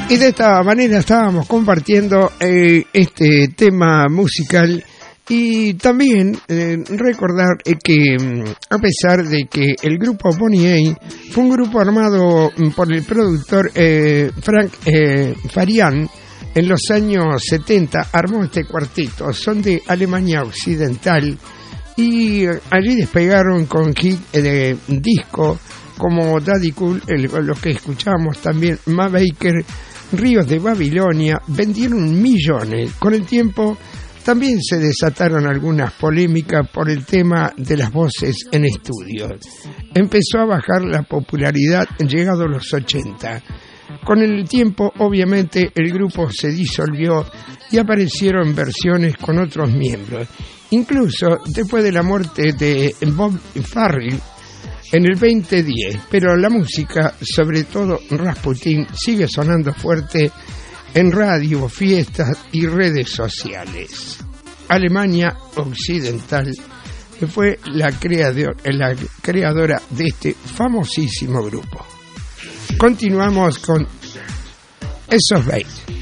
Y de esta manera estábamos compartiendo este tema musical y también recordar que a pesar de que el grupo Bonnie A fue un grupo armado por el productor Frank Farian en los años 70, armó este cuarteto, son de Alemania Occidental y allí despegaron con hit de disco como Daddy Cool, lo que escuchamos también, Ma Baker, Ríos de Babilonia, vendieron millones. Con el tiempo también se desataron algunas polémicas por el tema de las voces en estudio. Empezó a bajar la popularidad llegados los 80. Con el tiempo, obviamente, el grupo se disolvió y aparecieron versiones con otros miembros. Incluso después de la muerte de Bob Farrell en el 2010, pero la música, sobre todo Rasputin, sigue sonando fuerte en radio, fiestas y redes sociales. Alemania Occidental fue la creadora de este famosísimo grupo. Continuamos con esos 20.